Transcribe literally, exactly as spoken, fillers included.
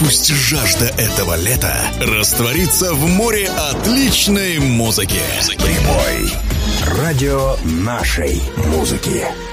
Пусть жажда этого лета растворится в море отличной музыки. Прибой. Радио нашей музыки.